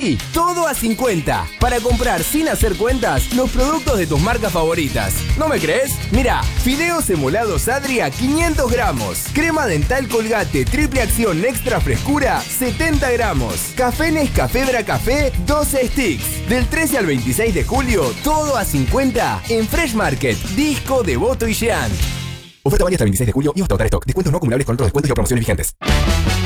Sí, todo a 50. Para comprar sin hacer cuentas los productos de tus marcas favoritas. ¿No me crees? Mira, fideos emolados Adria 500 gramos. Crema dental Colgate triple acción extra frescura 70 gramos. Café Nescafé Bracafé 12 sticks. Del 13 al 26 de julio, todo a 50 en Fresh Market, Disco, Devoto y Jean. Oferta válida hasta el 26 de julio y hasta agotar stock. Descuentos no acumulables con otros descuentos y promociones vigentes.